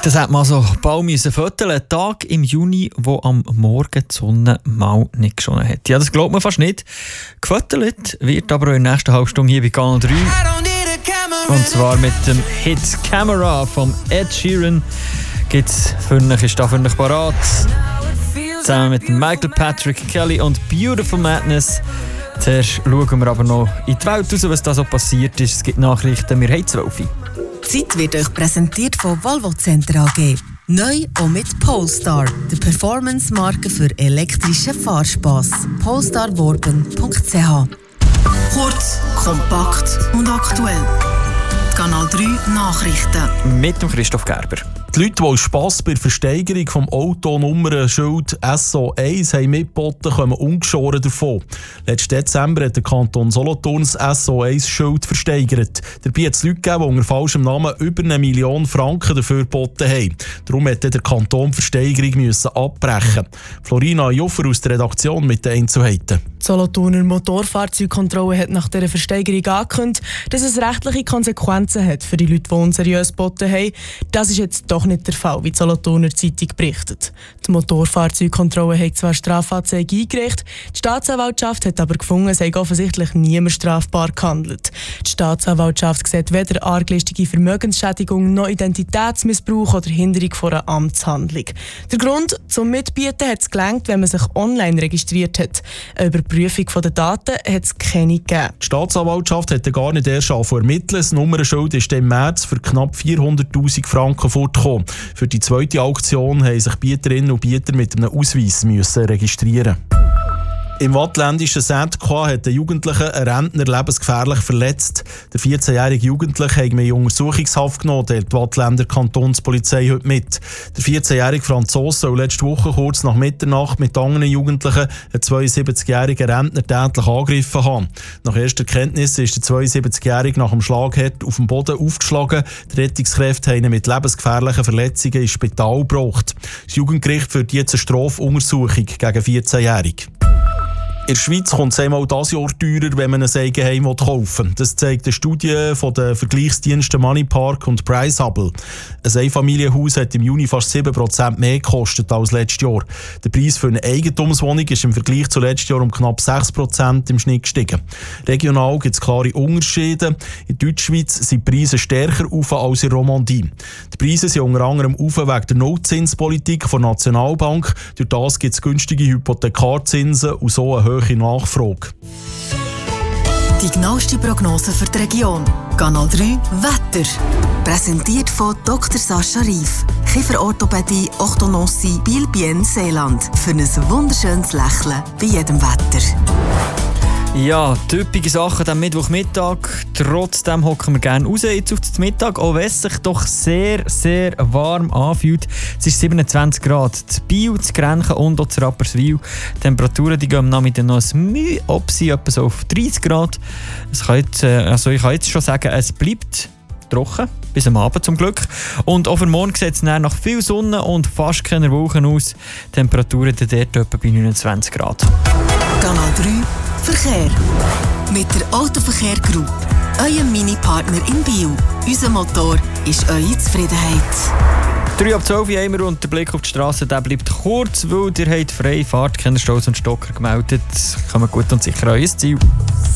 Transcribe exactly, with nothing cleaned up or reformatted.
Das hat man so bald müssen fotografieren. Ein Tag im Juni, wo am Morgen die Sonne mal nicht geschonen hat. Ja, das glaubt man fast nicht. Gefotografiert wird aber auch in der nächsten halben Stunde hier bei Kanal drei. Und zwar mit dem Hit Camera von Ed Sheeran. Gibt's für euch, ist da für euch parat. Zusammen mit Michael Patrick Kelly und Beautiful Madness. Zuerst schauen wir aber noch in die Welt raus, was da so passiert ist. Es gibt Nachrichten, wir haben zwölf. Die Zeit wird euch präsentiert von Volvo Center A G. Neu auch mit Polestar, der Performance-Marke für elektrischen Fahrspass. polestar worben punkt c h. Kurz, kompakt und aktuell. Kanal drei Nachrichten. Mit dem Christoph Gerber. Die Leute, die aus Spass bei der Versteigerung vom Autonummernschild S O eins haben mitgeboten, kommen ungeschoren davon. Letzten Dezember hat der Kanton Solothurn das S O eins-Schild versteigert. Dabei hat es Leute gegeben, die unter falschem Namen über eine Million Franken dafür geboten haben. Darum musste der Kanton die Versteigerung müssen abbrechen. Florina Juffer aus der Redaktion mit den Einzelheiten. Die Solothurner Motorfahrzeugkontrolle hat nach dieser Versteigerung angekündigt, dass es rechtliche Konsequenzen hat für die Leute, die unseriös geboten haben. Das ist jetzt doch nicht der Fall, wie die Solothurner Zeitung berichtet. Die Motorfahrzeugkontrolle hat zwar Strafanzeige eingerichtet, die Staatsanwaltschaft hat aber gefunden, es sei offensichtlich niemand strafbar gehandelt. Die Staatsanwaltschaft sieht weder arglistige Vermögensschädigung noch Identitätsmissbrauch oder Hinderung von einer Amtshandlung. Der Grund zum Mitbieten hat es gelangt, wenn man sich online registriert hat. Eine Überprüfung der Daten hat es keine gegeben. Die Staatsanwaltschaft hätte gar nicht erst angefangen zu ermitteln. Das Nummernschild ist im März für knapp vierhunderttausend Franken fortgekommen. Für die zweite Auktion haben sich Bieterinnen und Bieter mit einem Ausweis müssen registrieren. Im wattländischen Saint-Croix hat ein Jugendlicher einen Rentner lebensgefährlich verletzt. Der vierzehnjährige Jugendliche hat man in Untersuchungshaft genommen, teilt die Wattländer Kantonspolizei heute mit. Der vierzehnjährige Franzose soll letzte Woche kurz nach Mitternacht mit anderen Jugendlichen einen zweiundsiebzigjährigen Rentner tätlich angegriffen haben. Nach erster Kenntnis ist der zweiundsiebzigjährige nach dem Schlagherd auf dem Boden aufgeschlagen. Die Rettungskräfte haben ihn mit lebensgefährlichen Verletzungen ins Spital gebracht. Das Jugendgericht führt jetzt eine Strafuntersuchung gegen vierzehnjährige. In der Schweiz kommt es einmal dieses Jahr teurer, wenn man ein Eigenheim kaufen will. Das zeigt eine Studie von den Vergleichsdiensten Moneypark und Priceable. Ein Einfamilienhaus hat im Juni fast sieben Prozent mehr gekostet als letztes Jahr. Der Preis für eine Eigentumswohnung ist im Vergleich zu letztes Jahr um knapp sechs Prozent im Schnitt gestiegen. Regional gibt es klare Unterschiede. In Deutschschweiz sind die Preise stärker auf als in Romandie. Die Preise sind unter anderem auf wegen der Nullzinspolitik der Nationalbank. Durch das gibt es günstige Hypothekarzinsen und so eine hohe Nachfrage. Die genaueste Prognose für die Region. Kanal drei Wetter. Präsentiert von Doktor Sascha Rief. Kieferorthopädie, Orthodontie, Biel-Bienne, Seeland. Für ein wunderschönes Lächeln bei jedem Wetter. Ja, typische Sachen am Mittwochmittag. Trotzdem hocken wir gerne raus jetzt auf den Mittag, auch wenn es sich doch sehr, sehr warm anfühlt. Es ist siebenundzwanzig Grad. Zu Biel, zu Grenchen und auch zu Rapperswil. Die Temperaturen die gehen am Nachmittag noch ein Mühe ab, sie etwa so auf dreißig Grad. Es kann jetzt, also ich kann jetzt schon sagen, es bleibt trocken, bis am Abend zum Glück. Und auch für morgen sieht es nach viel Sonne und fast keine Wolken aus. Die Temperaturen dort etwa bei neunundzwanzig Grad. Kanal drei Verkehr. Mit der Autoverkehr Group. Euer Mini-Partner in Biel. Unser Motor ist eure Zufriedenheit. drei ab zwölf haben wir und der Blick auf die Straße der bleibt kurz, weil ihr habt freie Fahrt, keine Staus und Stocker gemeldet. Kommt gut und sicher an euer Ziel.